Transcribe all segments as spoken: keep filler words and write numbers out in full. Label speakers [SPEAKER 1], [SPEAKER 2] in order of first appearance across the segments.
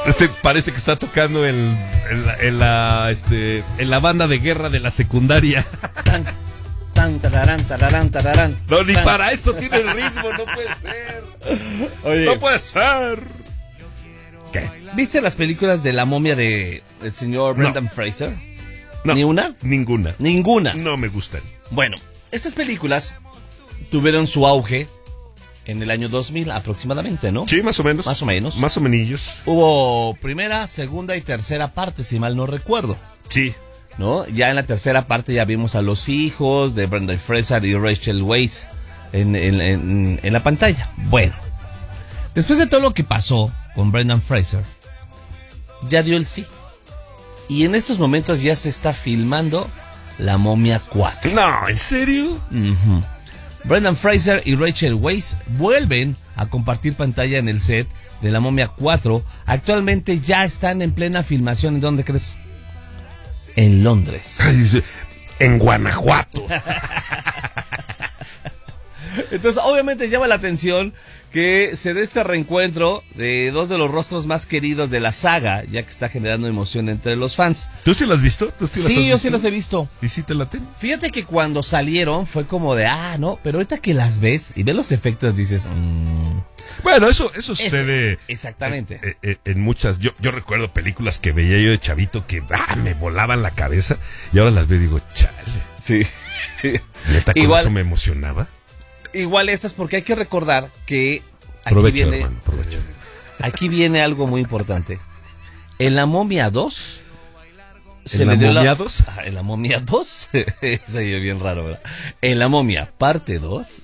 [SPEAKER 1] Este parece que está tocando en, en, la, en, la, este, en la banda de guerra de la secundaria.
[SPEAKER 2] Tan, tan, tararán, tararán, tararán.
[SPEAKER 1] No, ni
[SPEAKER 2] tan.
[SPEAKER 1] para eso tiene el ritmo, no puede ser.
[SPEAKER 2] Oye,
[SPEAKER 1] no puede ser.
[SPEAKER 2] ¿Qué? ¿Viste las películas de la momia de el señor Brendan
[SPEAKER 1] no.
[SPEAKER 2] Fraser?
[SPEAKER 1] No,
[SPEAKER 2] ¿Ni una?
[SPEAKER 1] Ninguna.
[SPEAKER 2] Ninguna.
[SPEAKER 1] No me gustan.
[SPEAKER 2] Bueno, estas películas tuvieron su auge en el año dos mil aproximadamente, ¿no?
[SPEAKER 1] Sí, más o menos.
[SPEAKER 2] Más o menos.
[SPEAKER 1] Más o menos.
[SPEAKER 2] Hubo primera, segunda y tercera parte, si mal no recuerdo.
[SPEAKER 1] Sí.
[SPEAKER 2] ¿No? Ya en la tercera parte ya vimos a los hijos de Brendan Fraser y Rachel Weisz en, en, en, en la pantalla. Bueno, después de todo lo que pasó con Brendan Fraser, ya dio el sí. Y en estos momentos ya se está filmando La Momia cuatro.
[SPEAKER 1] No, ¿en serio?
[SPEAKER 2] Uh-huh. Brendan Fraser y Rachel Weisz vuelven a compartir pantalla en el set de La Momia cuatro. Actualmente ya están en plena filmación. ¿En dónde crees? En Londres.
[SPEAKER 1] En Guanajuato.
[SPEAKER 2] Entonces, obviamente llama la atención que se dé este reencuentro de dos de los rostros más queridos de la saga, ya que está generando emoción entre los fans.
[SPEAKER 1] ¿Tú sí lo has visto? ¿Tú sí,
[SPEAKER 2] sí,
[SPEAKER 1] has
[SPEAKER 2] yo
[SPEAKER 1] visto?
[SPEAKER 2] sí las he visto.
[SPEAKER 1] ¿Y sí te laten?
[SPEAKER 2] Fíjate que cuando salieron fue como de, ah, no, pero ahorita que las ves y ves los efectos dices, mmm.
[SPEAKER 1] Bueno, eso, eso sucede.
[SPEAKER 2] Exactamente.
[SPEAKER 1] En, en, en muchas. Yo, yo recuerdo películas que veía yo de chavito que ah, me volaban la cabeza y ahora las veo y digo, chale.
[SPEAKER 2] Sí.
[SPEAKER 1] Neta, con
[SPEAKER 2] Igual,
[SPEAKER 1] eso me emocionaba.
[SPEAKER 2] Igual estas, porque hay que recordar que aquí
[SPEAKER 1] Provecho,
[SPEAKER 2] viene,
[SPEAKER 1] hermano, provecho.
[SPEAKER 2] Aquí viene algo muy importante. En La Momia dos.
[SPEAKER 1] ¿En La Momia
[SPEAKER 2] la,
[SPEAKER 1] dos?
[SPEAKER 2] Ah, en La Momia dos. Se oye bien raro, ¿verdad? En La Momia parte dos.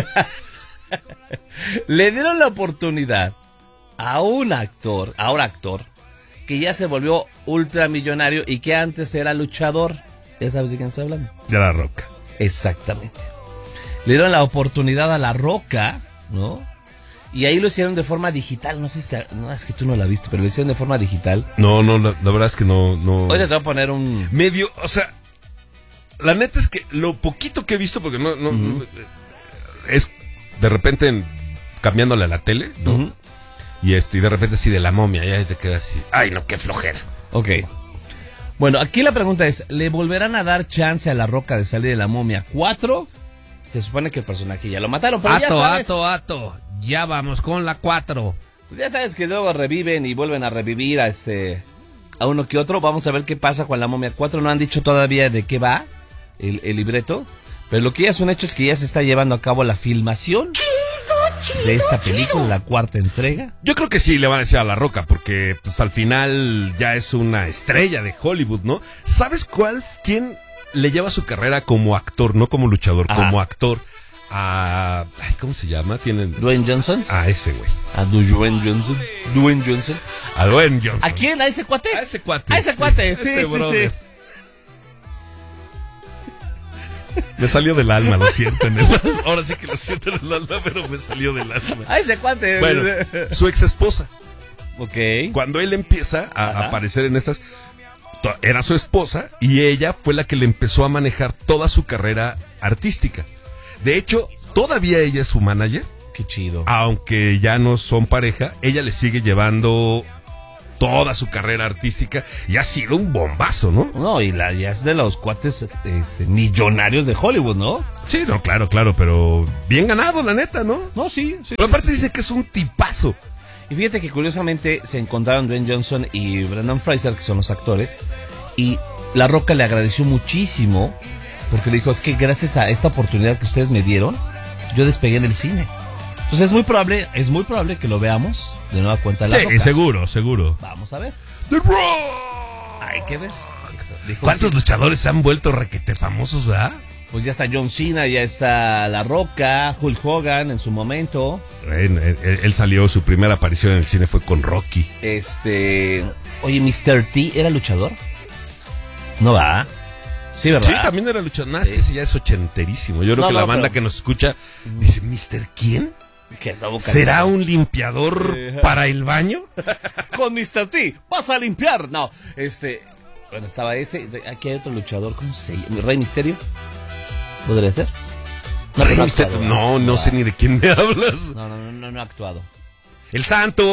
[SPEAKER 2] Le dieron la oportunidad a un actor, a un actor, que ya se volvió ultramillonario y que antes era luchador. ¿Ya sabes de quién estoy hablando?
[SPEAKER 1] De La Roca.
[SPEAKER 2] Exactamente. Le dieron la oportunidad a La Roca, ¿no? Y ahí lo hicieron de forma digital. No sé si te, no, es que tú no la viste, pero lo hicieron de forma digital.
[SPEAKER 1] No, no, la, la verdad es que no, no.
[SPEAKER 2] Hoy te voy a poner un
[SPEAKER 1] medio, o sea, la neta es que lo poquito que he visto, porque no, no, uh-huh. es de repente en, cambiándole a la tele, ¿no? Uh-huh. Y este, y de repente así de La Momia, ya te quedas así. Ay, no, qué flojera.
[SPEAKER 2] Ok. Bueno, aquí la pregunta es, ¿le volverán a dar chance a La Roca de salir de La Momia cuatro? Se supone que el personaje ya lo mataron, pero
[SPEAKER 1] ato,
[SPEAKER 2] ya sabes.
[SPEAKER 1] Ato, ato, ya vamos con la cuatro.
[SPEAKER 2] Pues ya sabes que luego reviven y vuelven a revivir a este a uno que otro. Vamos a ver qué pasa con La Momia cuatro. No han dicho todavía de qué va el, el libreto, pero lo que ya es un hecho es que ya se está llevando a cabo la filmación de esta película, la cuarta entrega.
[SPEAKER 1] Yo creo que sí le van a decir a La Roca, porque pues al final ya es una estrella de Hollywood, ¿no? ¿Sabes cuál? ¿Quién le lleva su carrera como actor, no como luchador, Ajá. como actor? A... Ay, ¿cómo se llama? ¿Tienen...
[SPEAKER 2] Dwayne Johnson?
[SPEAKER 1] A ese güey.
[SPEAKER 2] A Dwayne Johnson. Dwayne Johnson.
[SPEAKER 1] A Dwayne Johnson.
[SPEAKER 2] ¿A quién? ¿A ese cuate?
[SPEAKER 1] A ese cuate.
[SPEAKER 2] A ese sí, cuate, sí,
[SPEAKER 1] ese
[SPEAKER 2] sí, sí.
[SPEAKER 1] Me salió del alma, lo siento en el alma. Ahora sí que lo siento en el alma, pero me salió del alma.
[SPEAKER 2] A ese cuate.
[SPEAKER 1] Bueno, su ex esposa.
[SPEAKER 2] Ok.
[SPEAKER 1] Cuando él empieza a Ajá. aparecer en estas, era su esposa y ella fue la que le empezó a manejar toda su carrera artística. De hecho, todavía ella es su manager.
[SPEAKER 2] Qué chido.
[SPEAKER 1] Aunque ya no son pareja, ella le sigue llevando toda su carrera artística y ha sido un bombazo, ¿no?
[SPEAKER 2] No, y la, ya es de los cuates este, millonarios de Hollywood, ¿no?
[SPEAKER 1] Sí, no, claro, claro, pero bien ganado, la neta, ¿no?
[SPEAKER 2] No, sí. sí
[SPEAKER 1] pero aparte
[SPEAKER 2] sí,
[SPEAKER 1] dice
[SPEAKER 2] sí.
[SPEAKER 1] que es un tipazo.
[SPEAKER 2] Y fíjate que curiosamente se encontraron Dwayne Johnson y Brendan Fraser, que son los actores, y La Roca le agradeció muchísimo porque le dijo, es que gracias a esta oportunidad que ustedes me dieron, yo despegué en el cine. Entonces es muy probable, es muy probable que lo veamos de nueva cuenta La
[SPEAKER 1] sí,
[SPEAKER 2] Roca.
[SPEAKER 1] seguro, seguro.
[SPEAKER 2] Vamos a ver.
[SPEAKER 1] The Rock.
[SPEAKER 2] Hay que ver.
[SPEAKER 1] Dijo, ¿cuántos así? Luchadores se han vuelto requete famosos, verdad?
[SPEAKER 2] Pues ya está John Cena, ya está La Roca, Hulk Hogan en su momento.
[SPEAKER 1] Él, él, él salió, su primera aparición en el cine fue con Rocky.
[SPEAKER 2] Este, oye, mister T, ¿era luchador? No va. Sí, ¿verdad?
[SPEAKER 1] Sí, también era luchador. Más sí. que ese ya es ochenterísimo. Yo creo
[SPEAKER 2] no,
[SPEAKER 1] que
[SPEAKER 2] no,
[SPEAKER 1] la banda
[SPEAKER 2] pero...
[SPEAKER 1] que nos escucha dice, ¿mister quién?
[SPEAKER 2] ¿Qué es la boca
[SPEAKER 1] ¿Será un limpiador eh, para el baño?
[SPEAKER 2] Con mister T, vas a limpiar. No, este, bueno, estaba ese. Aquí hay otro luchador, ¿cómo se llama? ¿Rey Misterio? ¿Podría ser?
[SPEAKER 1] No, Rey no, Misterio, no, no, no sé ni de quién me hablas.
[SPEAKER 2] No, no, no, no, no ha actuado.
[SPEAKER 1] El Santo.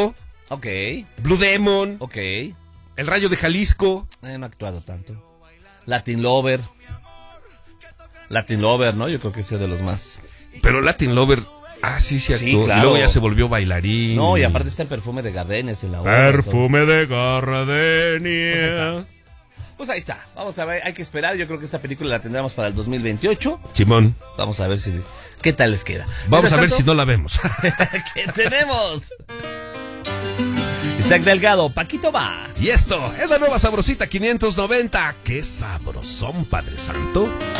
[SPEAKER 2] Ok.
[SPEAKER 1] Blue Demon.
[SPEAKER 2] Ok.
[SPEAKER 1] El Rayo de Jalisco.
[SPEAKER 2] Eh, no ha actuado tanto. Latin Lover. Latin Lover, ¿no? Yo creo que es de los más.
[SPEAKER 1] Pero Latin Lover, ah, sí, sí actuó.
[SPEAKER 2] Sí, claro.
[SPEAKER 1] Y luego ya se volvió bailarín.
[SPEAKER 2] No, y aparte está en Perfume de Gardenias en la obra.
[SPEAKER 1] Perfume de Gardenias.
[SPEAKER 2] Pues ahí está. Vamos a ver, hay que esperar. Yo creo que esta película la tendremos para el dos mil veintiocho.
[SPEAKER 1] Simón.
[SPEAKER 2] Vamos a ver si qué tal les queda.
[SPEAKER 1] Vamos
[SPEAKER 2] Mientras
[SPEAKER 1] a ver
[SPEAKER 2] tanto,
[SPEAKER 1] si no la vemos.
[SPEAKER 2] ¿qué tenemos? Isaac Delgado, Paquito va.
[SPEAKER 1] Y esto es la nueva Sabrosita quinientos noventa. ¡Qué sabrosón, Padre Santo!